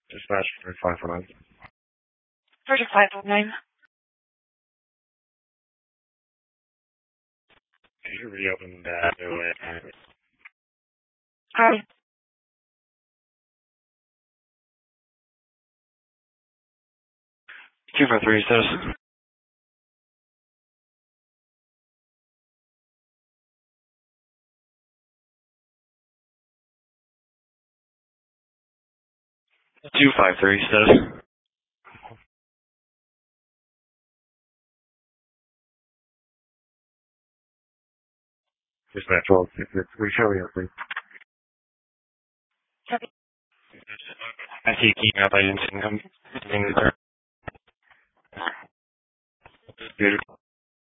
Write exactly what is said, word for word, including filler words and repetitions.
Dispatch for five four nine. Project five four nine. Could you reopen that new way? Hi. Two five three status. Two five three status. Dispatch twelve six six. We show you, please. Copy. I see key map. I didn't see income. Beautiful.